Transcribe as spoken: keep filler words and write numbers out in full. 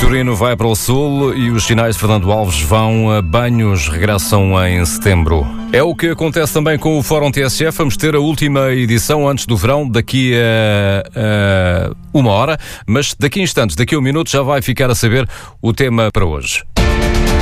Vitorino vai para o Sul e os sinais de Fernando Alves vão a banhos, regressam em setembro. É o que acontece também com o Fórum T S F. Vamos ter a última edição antes do verão, daqui a, a uma hora, mas daqui a instantes, daqui a um minuto, já vai ficar a saber o tema para hoje.